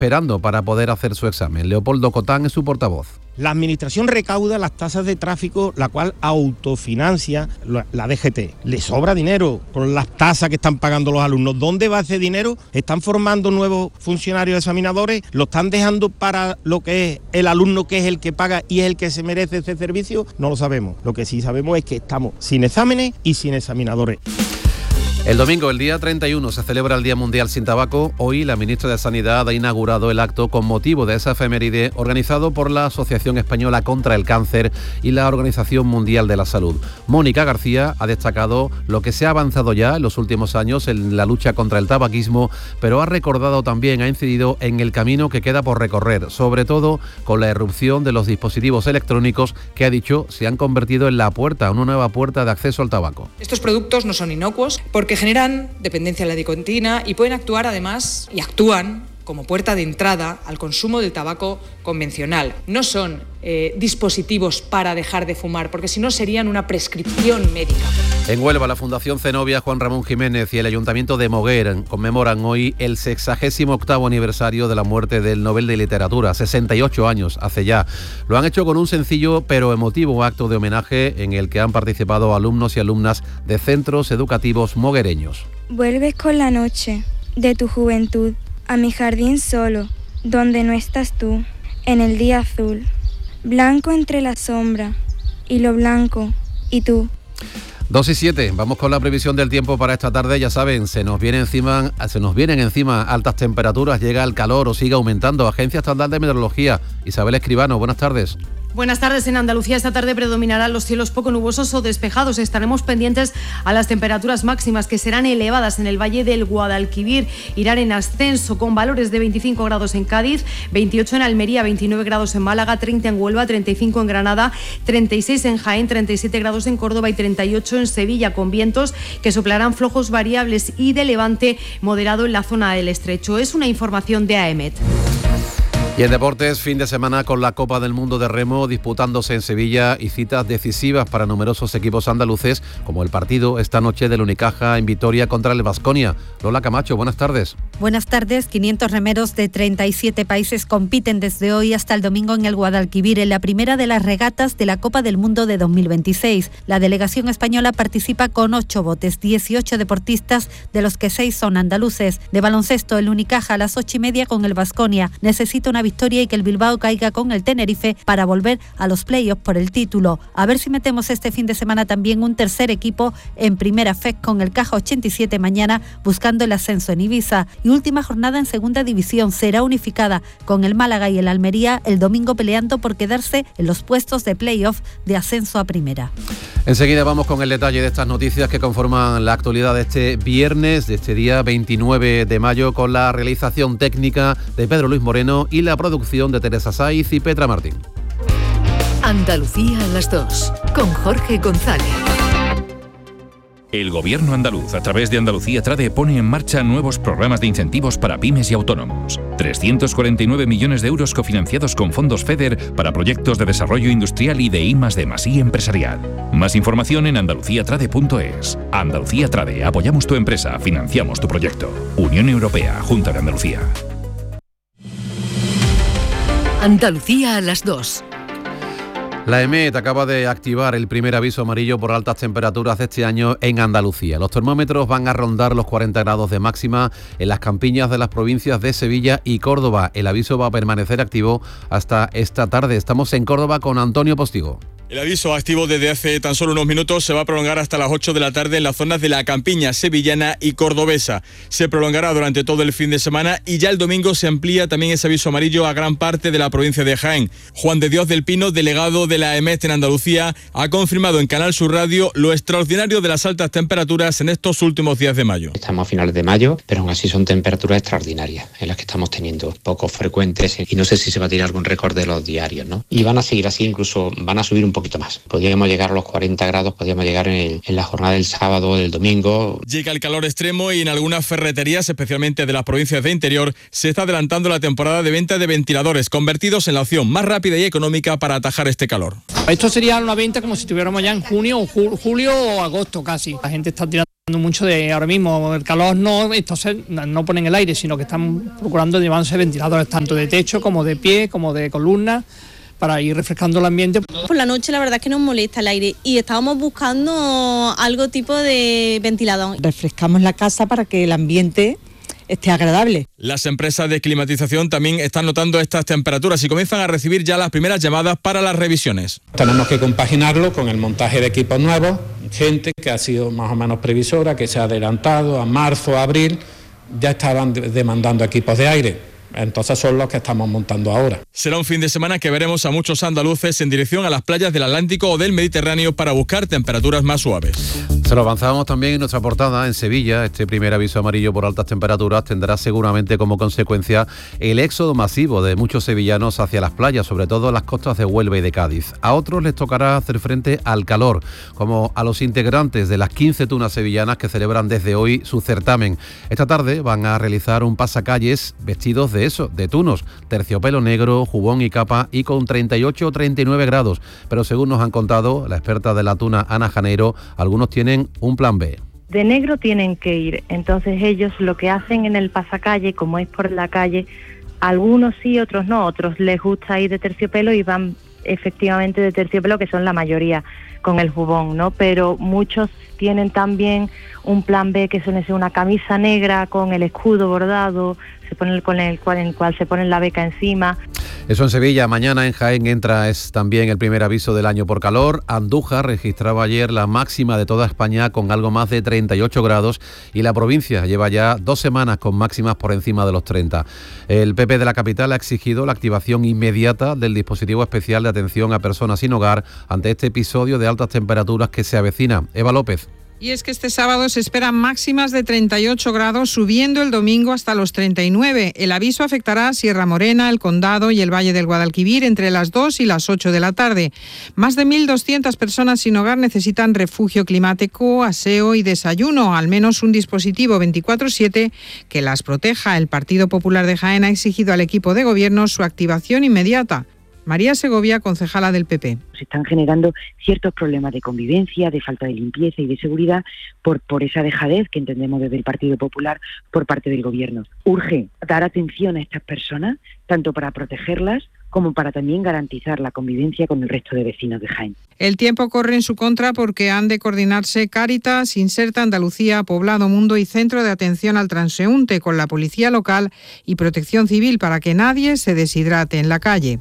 esperando para poder hacer su examen. Leopoldo Cotán es su portavoz. La administración recauda las tasas de tráfico, la cual autofinancia la DGT. Le sobra dinero con las tasas que están pagando los alumnos. ¿Dónde va ese dinero? ¿Están formando nuevos funcionarios examinadores? ¿Lo están dejando para lo que es el alumno, que es el que paga y es el que se merece ese servicio? No lo sabemos. Lo que sí sabemos es que estamos sin exámenes y sin examinadores. El domingo, el día 31, se celebra el Día Mundial sin Tabaco. Hoy la ministra de Sanidad ha inaugurado el acto con motivo de esa efeméride organizado por la Asociación Española contra el Cáncer y la Organización Mundial de la Salud. Mónica García ha destacado lo que se ha avanzado ya en los últimos años en la lucha contra el tabaquismo, pero ha recordado también, ha incidido en el camino que queda por recorrer, sobre todo con la irrupción de los dispositivos electrónicos que, ha dicho, se han convertido en una nueva puerta de acceso al tabaco. Estos productos no son inocuos porque generan dependencia a la nicotina y pueden actuar además, y actúan como puerta de entrada al consumo del tabaco convencional. No son dispositivos para dejar de fumar, porque si no serían una prescripción médica. En Huelva, la Fundación Zenobia Juan Ramón Jiménez y el Ayuntamiento de Moguer conmemoran hoy el 68º aniversario de la muerte del Nobel de Literatura, 68 años hace ya. Lo han hecho con un sencillo pero emotivo acto de homenaje en el que han participado alumnos y alumnas de centros educativos moguereños. Vuelves con la noche de tu juventud a mi jardín solo, donde no estás tú, en el día azul, blanco entre la sombra y lo blanco y tú. 2:07, vamos con la previsión del tiempo para esta tarde. Ya saben, se nos vienen encima altas temperaturas, llega el calor o sigue aumentando. Agencia Estatal de Meteorología, Isabel Escribano, buenas tardes. Buenas tardes. En Andalucía esta tarde predominarán los cielos poco nubosos o despejados. Estaremos pendientes a las temperaturas máximas, que serán elevadas en el valle del Guadalquivir. Irán en ascenso con valores de 25 grados en Cádiz, 28 en Almería, 29 grados en Málaga, 30 en Huelva, 35 en Granada, 36 en Jaén, 37 grados en Córdoba y 38 en Sevilla, con vientos que soplarán flojos variables y de levante moderado en la zona del Estrecho. Es una información de AEMET. Y en deportes, fin de semana con la Copa del Mundo de Remo disputándose en Sevilla y citas decisivas para numerosos equipos andaluces, como el partido esta noche del Unicaja en Vitoria contra el Baskonia. Lola Camacho, buenas tardes. Buenas tardes. 500 remeros de 37 países compiten desde hoy hasta el domingo en el Guadalquivir, en la primera de las regatas de la Copa del Mundo de 2026. La delegación española participa con 8 botes, 18 deportistas, de los que 6 son andaluces. De baloncesto, el Unicaja a las 8:30 con el Baskonia. Necesita una victoria y que el Bilbao caiga con el Tenerife para volver a los playoffs por el título. A ver si metemos este fin de semana también un tercer equipo en Primera FEC con el Caja 87 mañana buscando el ascenso en Ibiza. Y última jornada en Segunda División será unificada con el Málaga y el Almería el domingo peleando por quedarse en los puestos de playoff de ascenso a Primera. Enseguida vamos con el detalle de estas noticias que conforman la actualidad de este viernes, de este día 29 de mayo, con la realización técnica de Pedro Luis Moreno y la producción de Teresa Saiz y Petra Martín. Andalucía a las 2, con Jorge González. El Gobierno andaluz, a través de Andalucía Trade, pone en marcha nuevos programas de incentivos para pymes y autónomos. 349 millones de euros cofinanciados con fondos FEDER para proyectos de desarrollo industrial y de I+D+I empresarial. Más información en andaluciatrade.es. Andalucía Trade, apoyamos tu empresa, financiamos tu proyecto. Unión Europea, Junta de Andalucía. Andalucía a las 2. La EMET acaba de activar el primer aviso amarillo por altas temperaturas de este año en Andalucía. Los termómetros van a rondar los 40 grados de máxima en las campiñas de las provincias de Sevilla y Córdoba. El aviso va a permanecer activo hasta esta tarde. Estamos en Córdoba con Antonio Postigo. El aviso activo desde hace tan solo unos minutos se va a prolongar hasta las 8 de la tarde en las zonas de la campiña sevillana y cordobesa. Se prolongará durante todo el fin de semana y ya el domingo se amplía también ese aviso amarillo a gran parte de la provincia de Jaén. Juan de Dios del Pino, delegado de la EMET en Andalucía, ha confirmado en Canal Sur Radio lo extraordinario de las altas temperaturas en estos últimos días de mayo. Estamos a finales de mayo, pero aún así son temperaturas extraordinarias en las que estamos teniendo, poco frecuentes, y no sé si se va a tirar algún récord de los diarios, ¿no? Y van a seguir así, incluso van a subir un poquito más. Podríamos llegar a los 40 grados, podríamos llegar en la jornada del sábado o del domingo. Llega el calor extremo y en algunas ferreterías, especialmente de las provincias de interior, se está adelantando la temporada de venta de ventiladores, convertidos en la opción más rápida y económica para atajar este calor. Esto sería una venta como si estuviéramos ya en junio o julio o agosto casi. La gente está tirando Mucho de ahora mismo el calor estos no ponen el aire, sino que están procurando llevarse ventiladores tanto de techo como de pie, como de columna, para ir refrescando el ambiente. Por la noche la verdad es que nos molesta el aire y estábamos buscando algo tipo de ventilador. Refrescamos la casa para que el ambiente esté agradable. Las empresas de climatización también están notando estas temperaturas y comienzan a recibir ya las primeras llamadas para las revisiones. Tenemos que compaginarlo con el montaje de equipos nuevos, gente que ha sido más o menos previsora, que se ha adelantado a marzo, abril, ya estaban demandando equipos de aire. Entonces son los que estamos montando ahora. Será un fin de semana que veremos a muchos andaluces en dirección a las playas del Atlántico o del Mediterráneo para buscar temperaturas más suaves. Se lo avanzamos también en nuestra portada. En Sevilla, este primer aviso amarillo por altas temperaturas tendrá seguramente como consecuencia el éxodo masivo de muchos sevillanos hacia las playas, sobre todo las costas de Huelva y de Cádiz. A otros les tocará hacer frente al calor, como a los integrantes de las 15 tunas sevillanas que celebran desde hoy su certamen. Esta tarde van a realizar un pasacalles vestidos de tunos, terciopelo negro, jubón y capa, y con 38 o 39 grados. Pero según nos han contado la experta de la tuna, Ana Janeiro, algunos tienen un plan B. De negro tienen que ir, entonces ellos lo que hacen en el pasacalle, como es por la calle, algunos sí, otros no, otros les gusta ir de terciopelo y van efectivamente de terciopelo, que son la mayoría, con el jubón, ¿no? Pero muchos tienen también un plan B, que suele ser una camisa negra con el escudo bordado, con el cual se pone la beca encima. Eso en Sevilla. Mañana en Jaén es también el primer aviso del año por calor. Andújar registraba ayer la máxima de toda España con algo más de 38 grados y la provincia lleva ya 2 semanas con máximas por encima de los 30. El PP de la capital ha exigido la activación inmediata del dispositivo especial de atención a personas sin hogar ante este episodio de altas temperaturas que se avecina. Eva López. Y es que este sábado se esperan máximas de 38 grados, subiendo el domingo hasta los 39. El aviso afectará a Sierra Morena, el Condado y el Valle del Guadalquivir entre las 2 y las 8 de la tarde. Más de 1.200 personas sin hogar necesitan refugio climático, aseo y desayuno, al menos un dispositivo 24/7 que las proteja. El Partido Popular de Jaén ha exigido al equipo de gobierno su activación inmediata. María Segovia, concejala del PP. Se están generando ciertos problemas de convivencia, de falta de limpieza y de seguridad por esa dejadez que entendemos desde el Partido Popular por parte del Gobierno. Urge dar atención a estas personas, tanto para protegerlas como para también garantizar la convivencia con el resto de vecinos de Jaén. El tiempo corre en su contra porque han de coordinarse Cáritas, Inserta Andalucía, Poblado Mundo y Centro de Atención al Transeúnte con la Policía Local y Protección Civil para que nadie se deshidrate en la calle.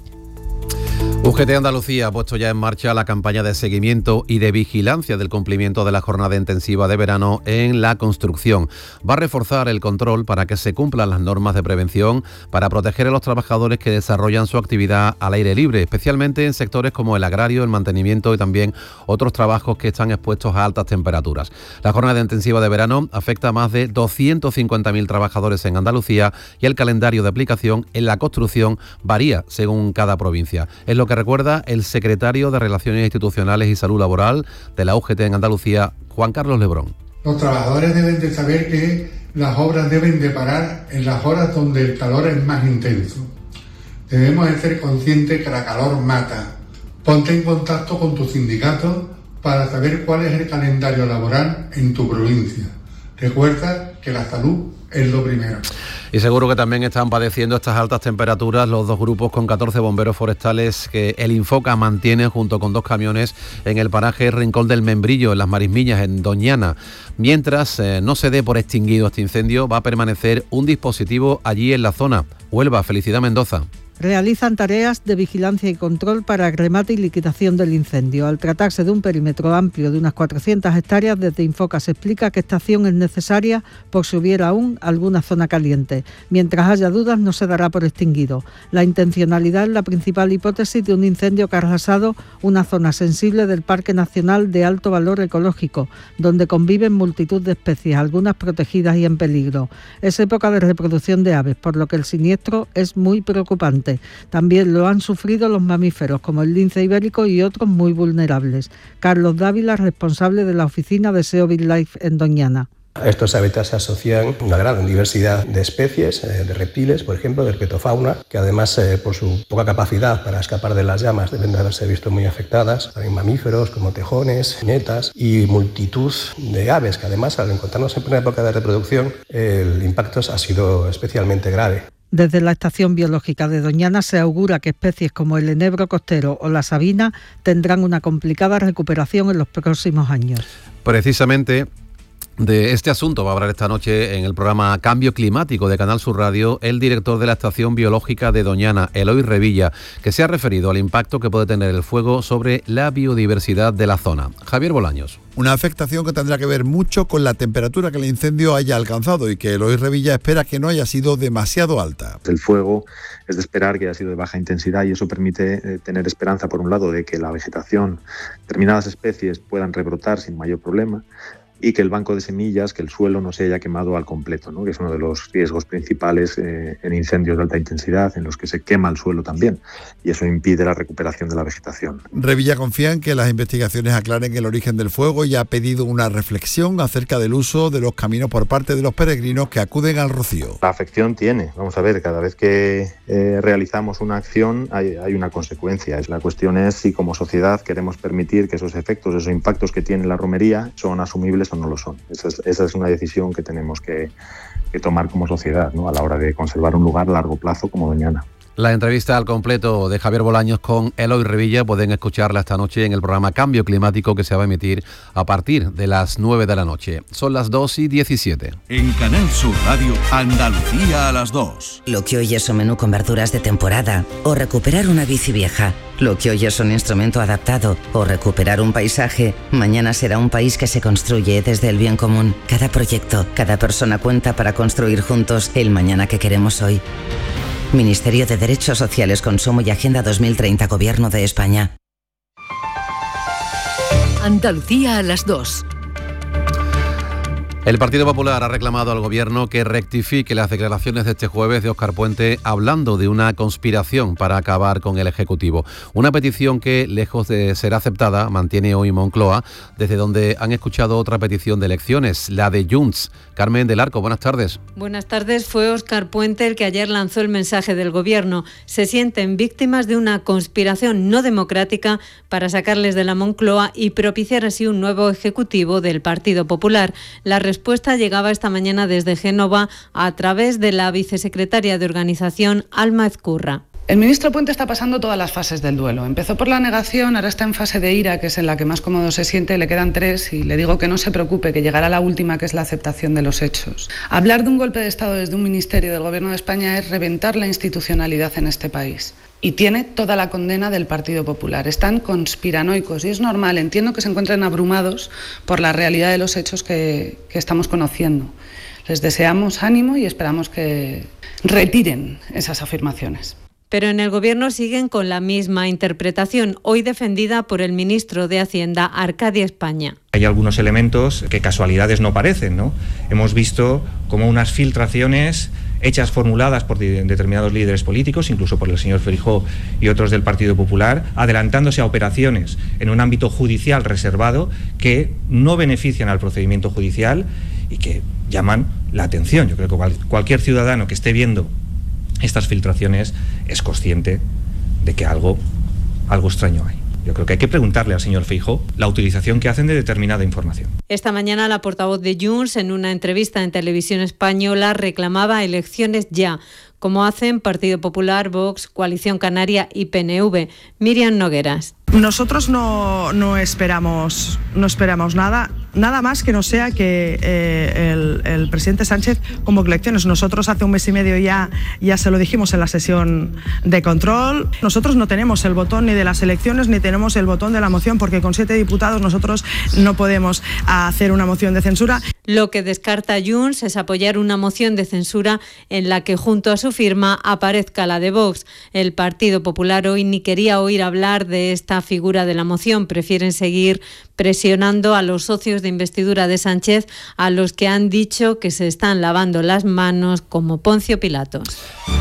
UGT Andalucía ha puesto ya en marcha la campaña de seguimiento y de vigilancia del cumplimiento de la jornada intensiva de verano en la construcción. Va a reforzar el control para que se cumplan las normas de prevención para proteger a los trabajadores que desarrollan su actividad al aire libre, especialmente en sectores como el agrario, el mantenimiento y también otros trabajos que están expuestos a altas temperaturas. La jornada intensiva de verano afecta a más de 250.000 trabajadores en Andalucía y el calendario de aplicación en la construcción varía según cada provincia. Es lo que recuerda el secretario de Relaciones Institucionales y Salud Laboral de la UGT en Andalucía, Juan Carlos Lebrón. Los trabajadores deben de saber que las obras deben de parar en las horas donde el calor es más intenso. Debemos de ser conscientes que la calor mata. Ponte en contacto con tu sindicato para saber cuál es el calendario laboral en tu provincia. Recuerda que la salud es lo primero. Y seguro que también están padeciendo estas altas temperaturas los 2 grupos con 14 bomberos forestales que el Infoca mantiene junto con 2 camiones en el paraje Rincón del Membrillo, en Las Marismillas, en Doñana. Mientras no se dé por extinguido este incendio, va a permanecer un dispositivo allí en la zona. Huelva, Felicidad Mendoza. Realizan tareas de vigilancia y control para el remate y liquidación del incendio. Al tratarse de un perímetro amplio de unas 400 hectáreas, desde Infoca se explica que esta acción es necesaria por si hubiera aún alguna zona caliente. Mientras haya dudas, no se dará por extinguido. La intencionalidad es la principal hipótesis de un incendio que ha arrasado una zona sensible del Parque Nacional de alto valor ecológico, donde conviven multitud de especies, algunas protegidas y en peligro. Es época de reproducción de aves, por lo que el siniestro es muy preocupante. También lo han sufrido los mamíferos, como el lince ibérico y otros muy vulnerables. Carlos Dávila, responsable de la oficina de SEO Wildlife en Doñana. A estos hábitats se asocian una gran diversidad de especies, de reptiles, por ejemplo, de herpetofauna, que además por su poca capacidad para escapar de las llamas deben de haberse visto muy afectadas. Hay mamíferos como tejones, cinetas y multitud de aves que además al encontrarnos en plena época de reproducción el impacto ha sido especialmente grave. Desde la Estación Biológica de Doñana se augura que especies como el enebro costero o la sabina tendrán una complicada recuperación en los próximos años. Precisamente de este asunto va a hablar esta noche en el programa Cambio Climático de Canal Sur Radio el director de la Estación Biológica de Doñana, Eloy Revilla, que se ha referido al impacto que puede tener el fuego sobre la biodiversidad de la zona. Javier Bolaños. Una afectación que tendrá que ver mucho con la temperatura que el incendio haya alcanzado y que Eloy Revilla espera que no haya sido demasiado alta. El fuego es de esperar que haya sido de baja intensidad y eso permite tener esperanza, por un lado, de que la vegetación, determinadas especies puedan rebrotar sin mayor problema, y que el banco de semillas, que el suelo no se haya quemado al completo, ¿no? Que es uno de los riesgos principales en incendios de alta intensidad, en los que se quema el suelo también, y eso impide la recuperación de la vegetación. Revilla confía en que las investigaciones aclaren el origen del fuego y ha pedido una reflexión acerca del uso de los caminos por parte de los peregrinos que acuden al rocío. La afección tiene, vamos a ver, cada vez que realizamos una acción hay una consecuencia. La cuestión es si como sociedad queremos permitir que esos efectos, esos impactos que tiene la romería son asumibles o no lo son. Esa es una decisión que tenemos que tomar como sociedad, ¿no? A la hora de conservar un lugar a largo plazo como Doñana. La entrevista al completo de Javier Bolaños con Eloy Revilla pueden escucharla esta noche en el programa Cambio Climático, que se va a emitir a partir de las 9 de la noche. Son las 2:17. En Canal Sur Radio, Andalucía a las 2. Lo que hoy es un menú con verduras de temporada o recuperar una bici vieja. Lo que hoy es un instrumento adaptado o recuperar un paisaje, mañana será un país que se construye desde el bien común. Cada proyecto, cada persona cuenta para construir juntos el mañana que queremos hoy. Ministerio de Derechos Sociales, Consumo y Agenda 2030, Gobierno de España. Andalucía a las 2. El Partido Popular ha reclamado al Gobierno que rectifique las declaraciones de este jueves de Óscar Puente hablando de una conspiración para acabar con el Ejecutivo. Una petición que, lejos de ser aceptada, mantiene hoy Moncloa, desde donde han escuchado otra petición de elecciones, la de Junts. Carmen del Arco, buenas tardes. Buenas tardes. Fue Óscar Puente el que ayer lanzó el mensaje del Gobierno. Se sienten víctimas de una conspiración no democrática para sacarles de la Moncloa y propiciar así un nuevo Ejecutivo del Partido Popular. La respuesta llegaba esta mañana desde Génova a través de la vicesecretaria de Organización, Alma Ezcurra. El ministro Puente está pasando todas las fases del duelo. Empezó por la negación, ahora está en fase de ira, que es en la que más cómodo se siente, le quedan 3 y le digo que no se preocupe, que llegará la última, que es la aceptación de los hechos. Hablar de un golpe de Estado desde un ministerio del Gobierno de España es reventar la institucionalidad en este país. Y tiene toda la condena del Partido Popular. Están conspiranoicos y es normal, entiendo que se encuentren abrumados por la realidad de los hechos que estamos conociendo. Les deseamos ánimo y esperamos que retiren esas afirmaciones. Pero en el Gobierno siguen con la misma interpretación, hoy defendida por el ministro de Hacienda, Arcadio España. Hay algunos elementos que casualidades no parecen, ¿no? Hemos visto como unas filtraciones hechas, formuladas por determinados líderes políticos, incluso por el señor Feijóo y otros del Partido Popular, adelantándose a operaciones en un ámbito judicial reservado que no benefician al procedimiento judicial y que llaman la atención. Yo creo que cualquier ciudadano que esté viendo estas filtraciones es consciente de que algo extraño hay. Yo creo que hay que preguntarle al señor Feijóo la utilización que hacen de determinada información. Esta mañana la portavoz de Junts, en una entrevista en Televisión Española, reclamaba elecciones ya, como hacen Partido Popular, Vox, Coalición Canaria y PNV. Miriam Nogueras. Nosotros no esperamos nada más que no sea que el presidente Sánchez convoque elecciones. Nosotros hace un mes y medio ya se lo dijimos en la sesión de control. Nosotros no tenemos el botón ni de las elecciones ni tenemos el botón de la moción, porque con 7 diputados nosotros no podemos hacer una moción de censura. Lo que descarta Junts es apoyar una moción de censura en la que junto a su firma aparezca la de Vox. El Partido Popular hoy ni quería oír hablar de esta figura de la moción. Prefieren seguir presionando a los socios de investidura de Sánchez, a los que han dicho que se están lavando las manos como Poncio Pilatos.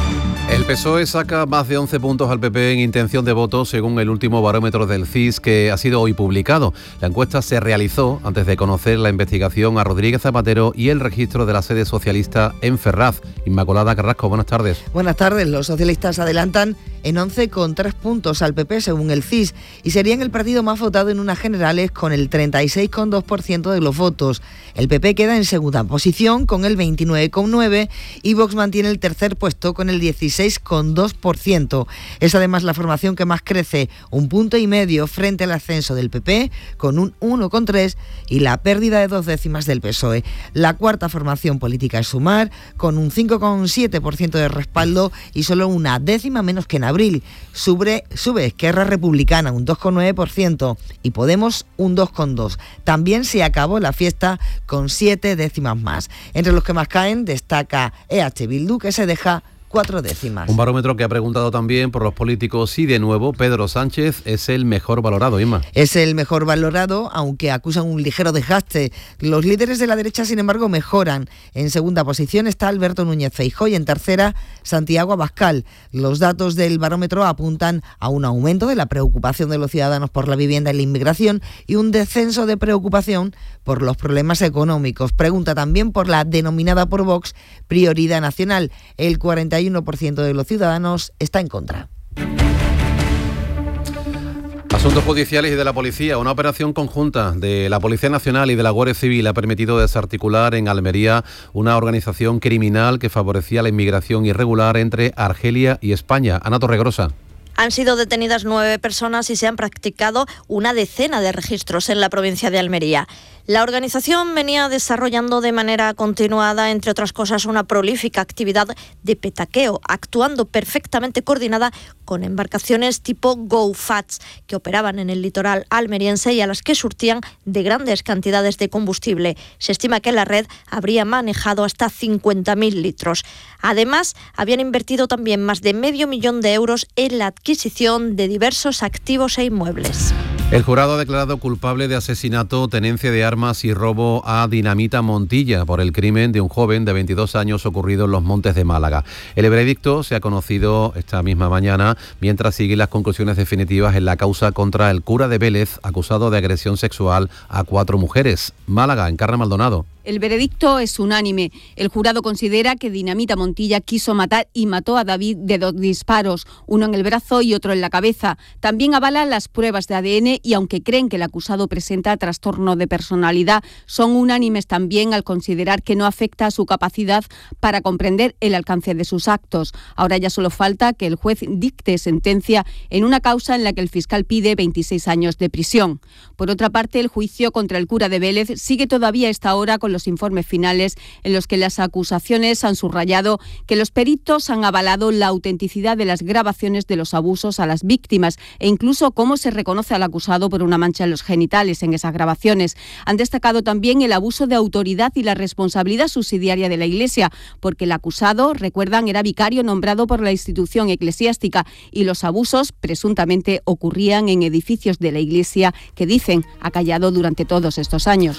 El PSOE saca más de 11 puntos al PP en intención de voto según el último barómetro del CIS que ha sido hoy publicado. La encuesta se realizó antes de conocer la investigación a Rodríguez Zapatero y el registro de la sede socialista en Ferraz. Inmaculada Carrasco, buenas tardes. Buenas tardes. Los socialistas adelantan en 11,3 puntos al PP según el CIS y serían el partido más votado en unas generales con el 36,2% de los votos. El PP queda en segunda posición con el 29,9% y Vox mantiene el tercer puesto con el 16,2%. Es además la formación que más crece, 1,5 puntos frente al ascenso del PP con un 1,3% y la pérdida de 2 décimas del PSOE. La cuarta formación política es Sumar con un 5,7% de respaldo y solo 1 décima menos que en abril. Sube Esquerra Republicana un 2,9% y Podemos un 2,2%. También se acabó la fiesta con 7 décimas más. Entre los que más caen destaca EH Bildu, que se deja 4 décimas. Un barómetro que ha preguntado también por los políticos y de nuevo Pedro Sánchez es el mejor valorado, Inma. Es el mejor valorado, aunque acusan un ligero desgaste. Los líderes de la derecha, sin embargo, mejoran. En segunda posición está Alberto Núñez Feijóo y en tercera Santiago Abascal. Los datos del barómetro apuntan a un aumento de la preocupación de los ciudadanos por la vivienda y la inmigración y un descenso de preocupación por los problemas económicos. Pregunta también por la denominada por Vox prioridad nacional. El 41% de los ciudadanos está en contra. Asuntos judiciales y de la policía. Una operación conjunta de la Policía Nacional y de la Guardia Civil ha permitido desarticular en Almería una organización criminal que favorecía la inmigración irregular entre Argelia y España. Ana Torregrosa. Han sido detenidas 9 personas y se han practicado una decena de registros en la provincia de Almería. La organización venía desarrollando de manera continuada, entre otras cosas, una prolífica actividad de petaqueo, actuando perfectamente coordinada con embarcaciones tipo GoFats, que operaban en el litoral almeriense y a las que surtían de grandes cantidades de combustible. Se estima que la red habría manejado hasta 50.000 litros. Además, habían invertido también más de $500.000 de euros en la adquisición de diversos activos e inmuebles. El jurado ha declarado culpable de asesinato, tenencia de armas y robo a Dinamita Montilla por el crimen de un joven de 22 años ocurrido en los Montes de Málaga. El veredicto se ha conocido esta misma mañana mientras siguen las conclusiones definitivas en la causa contra el cura de Vélez, acusado de agresión sexual a 4 mujeres. Málaga, Encarna Maldonado. El veredicto es unánime. El jurado considera que Dinamita Montilla quiso matar y mató a David de 2 disparos, uno en el brazo y otro en la cabeza. También avala las pruebas de ADN y aunque creen que el acusado presenta trastorno de personalidad, son unánimes también al considerar que no afecta a su capacidad para comprender el alcance de sus actos. Ahora ya solo falta que el juez dicte sentencia en una causa en la que el fiscal pide 26 años de prisión. Por otra parte, el juicio contra el cura de Vélez sigue todavía a esta hora con los informes finales en los que las acusaciones han subrayado que los peritos han avalado la autenticidad de las grabaciones de los abusos a las víctimas e incluso cómo se reconoce al acusado por una mancha en los genitales en esas grabaciones. Han destacado también el abuso de autoridad y la responsabilidad subsidiaria de la Iglesia, porque el acusado, recuerdan, era vicario nombrado por la institución eclesiástica y los abusos presuntamente ocurrían en edificios de la Iglesia que dicen ha callado durante todos estos años.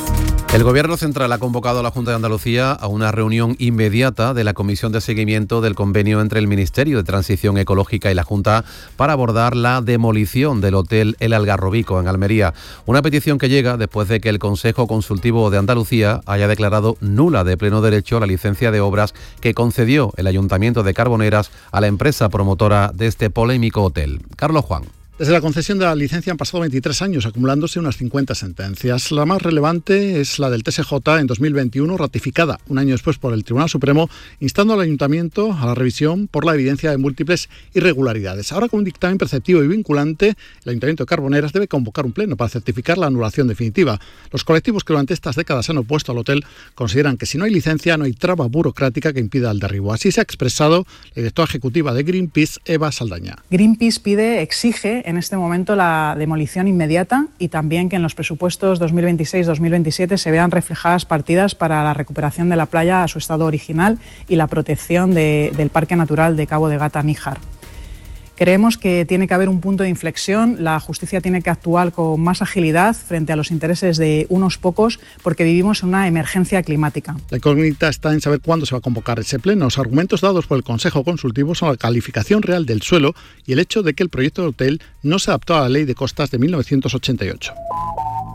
El Gobierno Central ha convocado a la Junta de Andalucía a una reunión inmediata de la Comisión de Seguimiento del convenio entre el Ministerio de Transición Ecológica y la Junta para abordar la demolición del Hotel El Algarrobico en Almería. Una petición que llega después de que el Consejo Consultivo de Andalucía haya declarado nula de pleno derecho la licencia de obras que concedió el Ayuntamiento de Carboneras a la empresa promotora de este polémico hotel. Carlos Juan. Desde la concesión de la licencia han pasado 23 años, acumulándose unas 50 sentencias. La más relevante es la del TSJ en 2021, ratificada un año después por el Tribunal Supremo, instando al Ayuntamiento a la revisión por la evidencia de múltiples irregularidades. Ahora, con un dictamen preceptivo y vinculante, el Ayuntamiento de Carboneras debe convocar un pleno para certificar la anulación definitiva. Los colectivos que durante estas décadas se han opuesto al hotel consideran que si no hay licencia no hay traba burocrática que impida el derribo. Así se ha expresado la directora ejecutiva de Greenpeace, Eva Saldaña. Greenpeace exige en este momento la demolición inmediata y también que en los presupuestos 2026-2027 se vean reflejadas partidas para la recuperación de la playa a su estado original y la protección del Parque Natural de Cabo de Gata-Níjar. Creemos que tiene que haber un punto de inflexión, la justicia tiene que actuar con más agilidad frente a los intereses de unos pocos, porque vivimos en una emergencia climática. La incógnita está en saber cuándo se va a convocar ese pleno. Los argumentos dados por el Consejo Consultivo son la calificación real del suelo y el hecho de que el proyecto de hotel no se adaptó a la Ley de Costas de 1988.